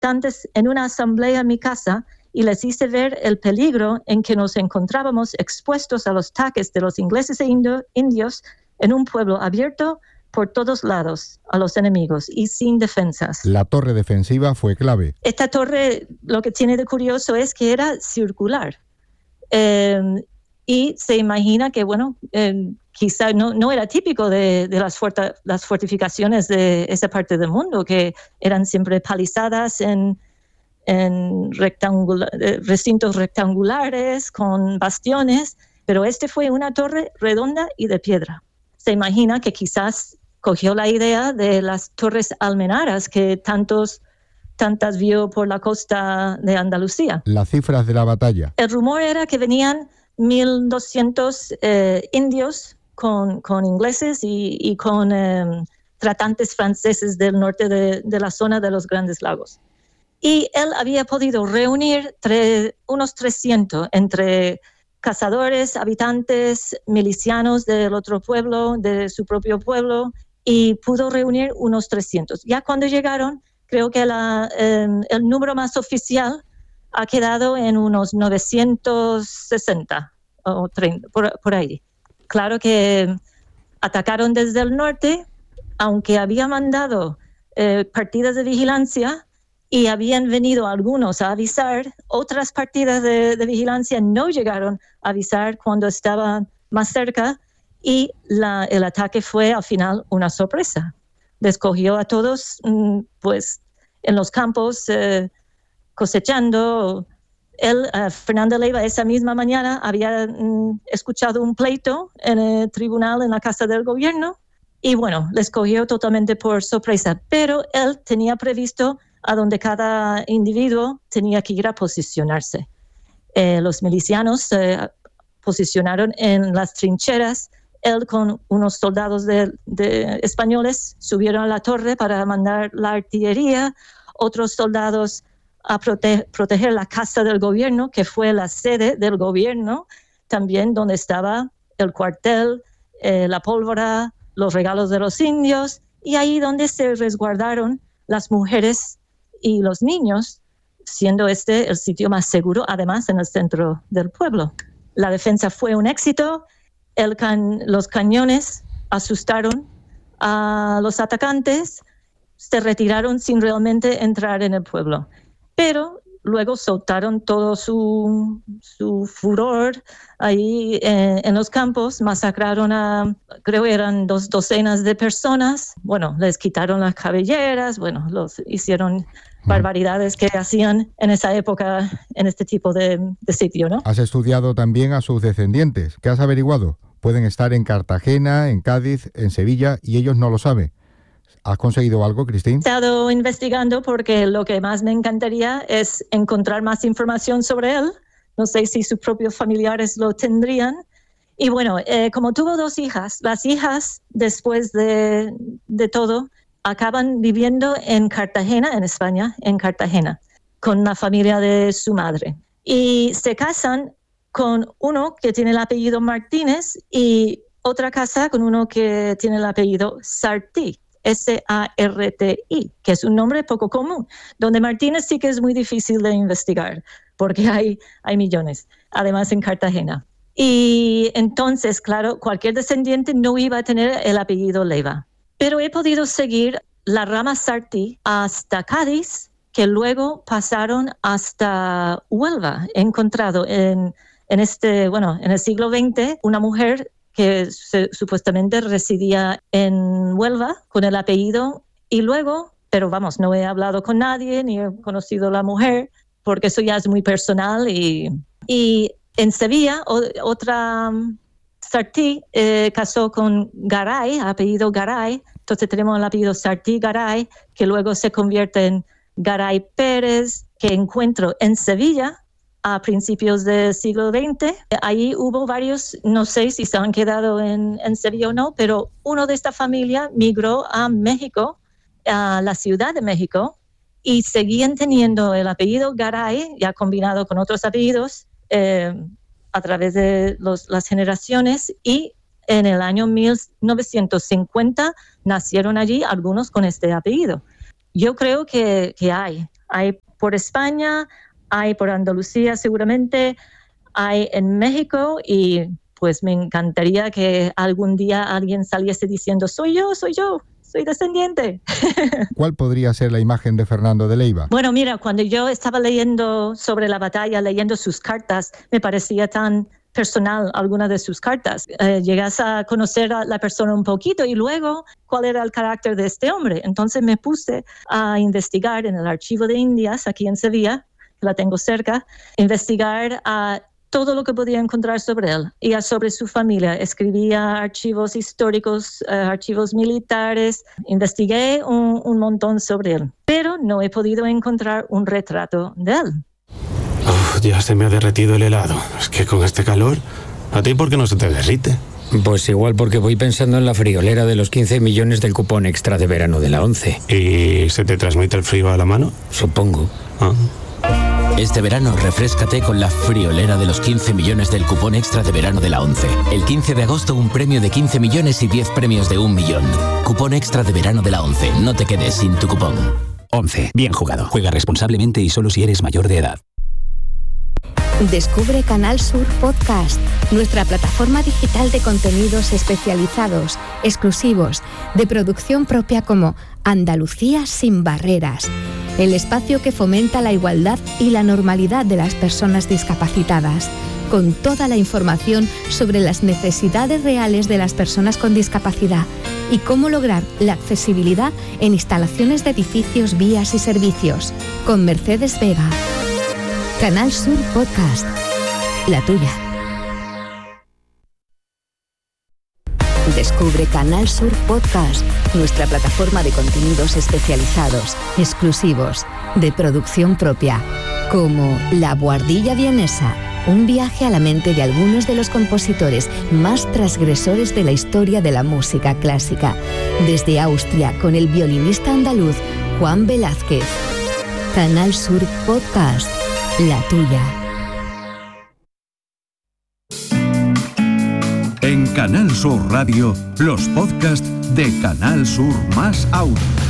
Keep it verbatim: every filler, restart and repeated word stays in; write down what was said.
visitantes en una asamblea en mi casa y les hice ver el peligro en que nos encontrábamos expuestos a los ataques de los ingleses e indo- indios en un pueblo abierto por todos lados a los enemigos y sin defensas. La torre defensiva fue clave. Esta torre, lo que tiene de curioso es que era circular. Eh, y se imagina que, bueno, eh, quizá no, no era típico de, de las, fuerta, las fortificaciones de esa parte del mundo, que eran siempre palizadas en, en rectangula, recintos rectangulares con bastiones, pero este fue una torre redonda y de piedra. Se imagina que quizás cogió la idea de las torres almenaras que tantos, tantas vio por la costa de Andalucía. Las cifras de la batalla. El rumor era que venían mil doscientos eh, indios con, con ingleses y, y con eh, tratantes franceses del norte de, de la zona de los Grandes Lagos. Y él había podido reunir tre, unos trescientos entre cazadores, habitantes, milicianos del otro pueblo, de su propio pueblo, y pudo reunir unos trescientos. Ya cuando llegaron, creo que la, eh, el número más oficial ha quedado en unos novecientos sesenta o treinta, por, por ahí. Claro que atacaron desde el norte, aunque había mandado eh, partidas de vigilancia y habían venido algunos a avisar, otras partidas de, de vigilancia no llegaron a avisar cuando estaban más cerca y la, el ataque fue al final una sorpresa. Descogió a todos pues, en los campos eh, cosechando. Él, uh, Fernando Leiva, esa misma mañana había mm, escuchado un pleito en el tribunal en la Casa del Gobierno y bueno, les cogió totalmente por sorpresa, pero él tenía previsto a donde cada individuo tenía que ir a posicionarse. Eh, los milicianos se eh, posicionaron en las trincheras. Él con unos soldados de, de españoles subieron a la torre para mandar la artillería, otros soldados a prote- proteger la Casa del Gobierno, que fue la sede del gobierno, también donde estaba el cuartel, eh, la pólvora, los regalos de los indios, y ahí donde se resguardaron las mujeres y los niños, siendo este el sitio más seguro, además en el centro del pueblo. La defensa fue un éxito. El can- los cañones asustaron a los atacantes, se retiraron sin realmente entrar en el pueblo. Pero luego soltaron todo su, su furor ahí eh, en los campos, masacraron a, creo que eran dos docenas de personas. Bueno, les quitaron las cabelleras, bueno, los hicieron barbaridades que hacían en esa época en este tipo de, de sitio, ¿no? Has estudiado también a sus descendientes. ¿Qué has averiguado? Pueden estar en Cartagena, en Cádiz, en Sevilla y ellos no lo saben. ¿Has conseguido algo, Cristín? He estado investigando porque lo que más me encantaría es encontrar más información sobre él. No sé si sus propios familiares lo tendrían. Y bueno, eh, como tuvo dos hijas, las hijas, después de, de todo, acaban viviendo en Cartagena, en España, en Cartagena, con la familia de su madre. Y se casan con uno que tiene el apellido Martínez y otra casa con uno que tiene el apellido Sartí. S A R T I, que es un nombre poco común, donde Martínez sí que es muy difícil de investigar, porque hay, hay millones, además en Cartagena. Y entonces, claro, cualquier descendiente no iba a tener el apellido Leiva. Pero he podido seguir la rama Sartí hasta Cádiz, que luego pasaron hasta Huelva. He encontrado en, en, este, bueno, en el siglo veinte una mujer que se, supuestamente residía en Huelva con el apellido y luego, pero vamos, no he hablado con nadie ni he conocido a la mujer porque eso ya es muy personal y, y en Sevilla o, otra um, Sartí eh, casó con Garay, apellido Garay, entonces tenemos el apellido Sartí Garay que luego se convierte en Garay Pérez, que encuentro en Sevilla a principios del siglo veinte. Ahí hubo varios, no sé si se han quedado en, en Sevilla o no, pero uno de esta familia migró a México, a la Ciudad de México, y seguían teniendo el apellido Garay, ya combinado con otros apellidos, eh, a través de los, las generaciones, y en el año mil novecientos cincuenta nacieron allí algunos con este apellido. Yo creo que, que hay, Hay por España, hay por Andalucía seguramente, hay en México y pues me encantaría que algún día alguien saliese diciendo soy yo, soy yo, soy descendiente. ¿Cuál podría ser la imagen de Fernando de Leiva? Bueno, mira, cuando yo estaba leyendo sobre la batalla, leyendo sus cartas, me parecía tan personal alguna de sus cartas. Eh, llegas a conocer a la persona un poquito y luego cuál era el carácter de este hombre. Entonces me puse a investigar en el Archivo de Indias, aquí en Sevilla, que la tengo cerca, investigar a todo lo que podía encontrar sobre él y sobre su familia. Escribía archivos históricos, uh, archivos militares, investigué un, un montón sobre él, pero no he podido encontrar un retrato de él. Uf, ya se me ha derretido el helado. Es que con este calor, ¿a ti por qué no se te derrite? Pues igual porque voy pensando en la friolera de los quince millones del cupón extra de verano de la ONCE. ¿Y se te transmite el frío a la mano? Supongo. Ah. Este verano refréscate con la friolera de los quince millones del cupón extra de verano de la ONCE. El quince de agosto un premio de quince millones y diez premios de un millón. Cupón extra de verano de la ONCE. No te quedes sin tu cupón. ONCE. Bien jugado. Juega responsablemente y solo si eres mayor de edad. Descubre Canal Sur Podcast, nuestra plataforma digital de contenidos especializados, exclusivos, de producción propia como Andalucía sin barreras, el espacio que fomenta la igualdad y la normalidad de las personas discapacitadas, con toda la información sobre las necesidades reales de las personas con discapacidad y cómo lograr la accesibilidad en instalaciones de edificios, vías y servicios, con Mercedes Vega. Canal Sur Podcast, la tuya. Descubre Canal Sur Podcast, nuestra plataforma de contenidos especializados, exclusivos, de producción propia, como La Buhardilla Vienesa, un viaje a la mente de algunos de los compositores más transgresores de la historia de la música clásica, desde Austria con el violinista andaluz Juan Velázquez. Canal Sur Podcast, la tuya. En Canal Sur Radio, los podcasts de Canal Sur más Audio.